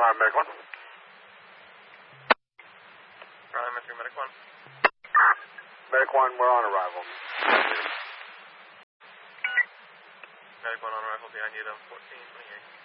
Medic 1. Charlie, Metro Medic 1. Medic 1, we're on arrival. Medic 1 on arrival behind you, 1428.